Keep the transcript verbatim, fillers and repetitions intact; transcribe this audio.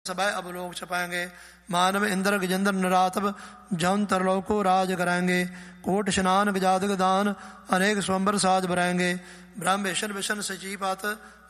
सबै अब लोग छपाएंगे। मानव इंद्र गजेंद्र नरातव जौन तरलोक को राज कराएंगे। कोट स्नान गजाद गदान अनेक स्वंबर साज भराएंगे। ब्रह्म विष्ण विष्ण सची पात